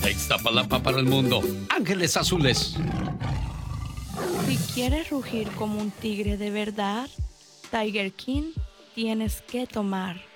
de Iztapalapa para el mundo, Ángeles Azules. Si quieres rugir como un tigre de verdad, Tiger King tienes que tomar.